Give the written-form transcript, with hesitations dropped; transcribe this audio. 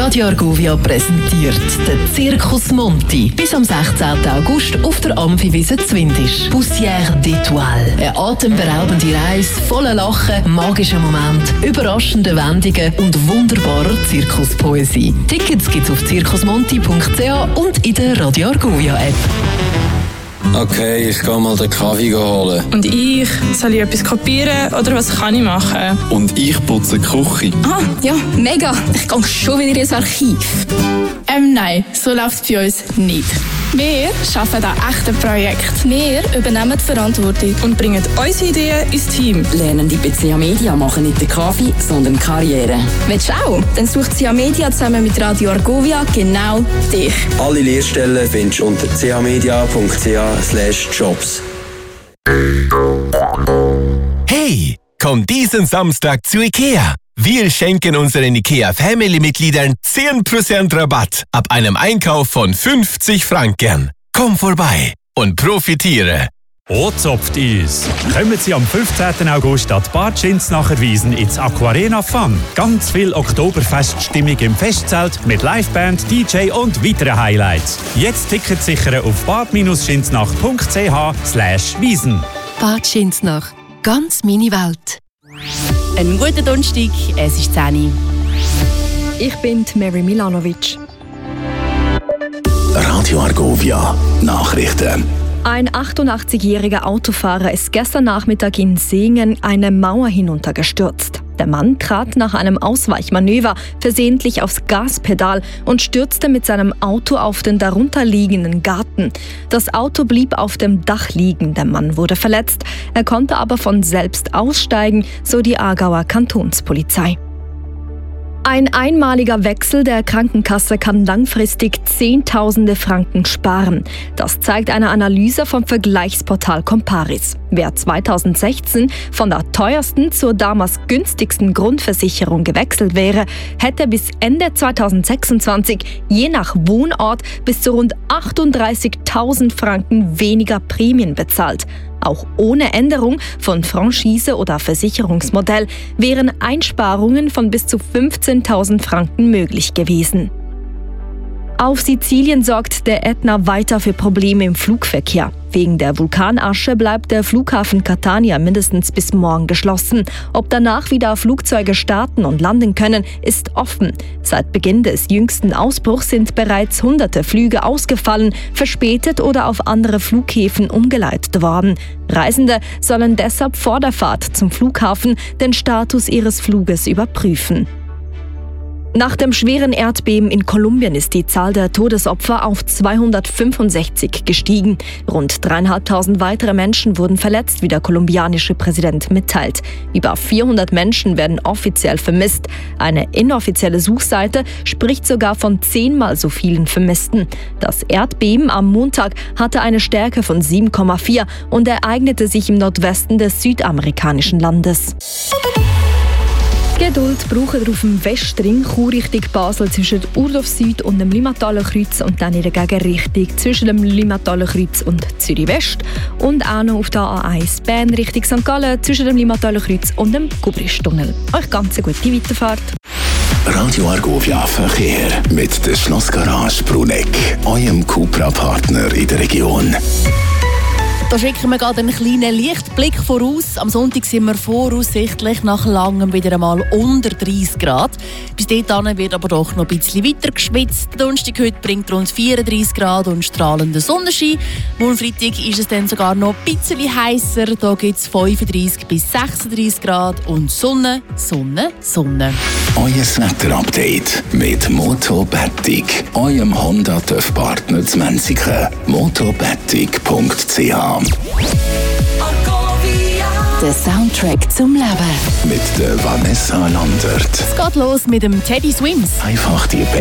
Radio Argovia präsentiert den Zirkus Monti. Bis am 16. August auf der Amphiwiese Zwindisch. Poussière d'étoiles. Eine atemberaubende Reise voller Lachen, magischen Momente, überraschende Wendungen und wunderbarer Zirkuspoesie. Tickets gibt's auf zirkusmonti.ch und in der Radio Argovia App. Okay, ich gehe mal den Kaffee holen. Und ich? Soll ich etwas kopieren oder was kann ich machen? Und ich putze die Küche. Ah, ja, mega. Ich gehe schon wieder ins Archiv. Nein, so läuft es bei uns nicht. Wir arbeiten an echten Projekten. Wir übernehmen die Verantwortung Und bringen unsere Ideen ins Team. Lernen die bei CA Media machen nicht den Kaffee, sondern Karriere. Willst du auch? Dann sucht CA Media zusammen mit Radio Argovia genau dich. Alle Lehrstellen findest du unter camedia.ch/jobs. Hey, komm diesen Samstag zu IKEA. Wir schenken unseren IKEA-Family-Mitgliedern 10% Rabatt ab einem Einkauf von 50 Franken. Komm vorbei und profitiere. Ozopft uns! Kommen Sie am 15. August an die Bad Schinznacher Wiesn ins Aquarena Fun. Ganz viel Oktoberfeststimmung im Festzelt mit Liveband, DJ und weiteren Highlights. Jetzt Tickets sichern auf bad-schinznach.ch/wiesn. Bad Schinznach. Ganz meine Welt. Einen guten Donnerstag, es ist 10 Uhr. Ich bin Mary Milanovic. Radio Argovia Nachrichten. Ein 88-jähriger Autofahrer ist gestern Nachmittag in Singen eine Mauer hinuntergestürzt. Der Mann trat nach einem Ausweichmanöver versehentlich aufs Gaspedal und stürzte mit seinem Auto auf den darunterliegenden Garten. Das Auto blieb auf dem Dach liegen, der Mann wurde verletzt. Er konnte aber von selbst aussteigen, so die Aargauer Kantonspolizei. Ein einmaliger Wechsel der Krankenkasse kann langfristig Zehntausende Franken sparen. Das zeigt eine Analyse vom Vergleichsportal Comparis. Wer 2016 von der teuersten zur damals günstigsten Grundversicherung gewechselt wäre, hätte bis Ende 2026 je nach Wohnort bis zu rund 38.000 Franken weniger Prämien bezahlt. Auch ohne Änderung von Franchise oder Versicherungsmodell wären Einsparungen von bis zu 15.000 Franken möglich gewesen. Auf Sizilien sorgt der Ätna weiter für Probleme im Flugverkehr. Wegen der Vulkanasche bleibt der Flughafen Catania mindestens bis morgen geschlossen. Ob danach wieder Flugzeuge starten und landen können, ist offen. Seit Beginn des jüngsten Ausbruchs sind bereits hunderte Flüge ausgefallen, verspätet oder auf andere Flughäfen umgeleitet worden. Reisende sollen deshalb vor der Fahrt zum Flughafen den Status ihres Fluges überprüfen. Nach dem schweren Erdbeben in Kolumbien ist die Zahl der Todesopfer auf 265 gestiegen. Rund 3.500 weitere Menschen wurden verletzt, wie der kolumbianische Präsident mitteilt. Über 400 Menschen werden offiziell vermisst. Eine inoffizielle Suchseite spricht sogar von 10-mal so vielen Vermissten. Das Erdbeben am Montag hatte eine Stärke von 7,4 und ereignete sich im Nordwesten des südamerikanischen Landes. Geduld brauchen wir auf dem Westring, Chur-Richtung Basel zwischen Urdorf Süd und dem Limataler Kreuz und dann in der Gegenrichtung zwischen dem Limataler Kreuz und Zürich West und auch noch auf der A1 Bern Richtung St. Gallen zwischen dem Limataler Kreuz und dem Gubristunnel. Euch ganz eine gute Weiterfahrt. Radio Argovia Verkehr mit der Schlossgarage Bruneck, eurem Cupra-Partner in der Region. Da schicken wir gerade einen kleinen Lichtblick voraus. Am Sonntag sind wir voraussichtlich nach langem wieder einmal unter 30 Grad. Bis dahin wird aber doch noch ein bisschen weiter geschwitzt. Der Donnerstag heute bringt rund 34 Grad und strahlenden Sonnenschein. Morgen Freitag ist es dann sogar noch ein bisschen heißer. Da gibt es 35 bis 36 Grad und Sonne, Sonne, Sonne. Euer Wetterupdate mit Motobetig, eurem Honda-TÜV-Partner zu Menziken. motobetig.ch. Der Soundtrack zum Leben. Mit der Vanessa Landert. Es geht los mit dem Teddy Swims. Einfach die